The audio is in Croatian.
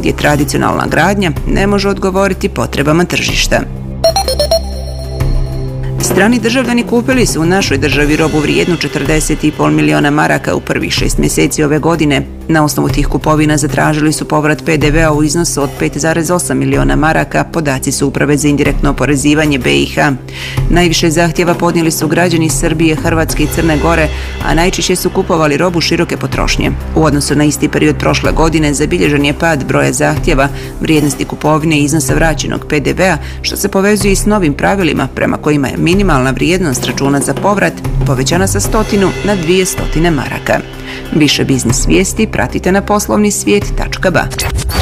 gdje tradicionalna gradnja ne može odgovoriti potrebama tržišta. Strani državljani kupili su u našoj državi robu vrijednu 40,5 miliona maraka u prvih 6 mjeseci ove godine. Na osnovu tih kupovina zatražili su povrat PDV-a u iznosu od 5,8 miliona maraka, podaci su Uprave za indirektno oporezivanje BiH. Najviše zahtjeva podnijeli su građani Srbije, Hrvatske i Crne Gore, a najčešće su kupovali robu široke potrošnje. U odnosu na isti period prošle godine zabilježen je pad broja zahtjeva, vrijednosti kupovine i iznosa vraćenog PDV-a, što se povezuje i s novim pravilima prema kojima je minimalna vrijednost računa za povrat povećana sa 100 na 200 maraka. Više biznis vijesti pratite na poslovnisvijet.ba.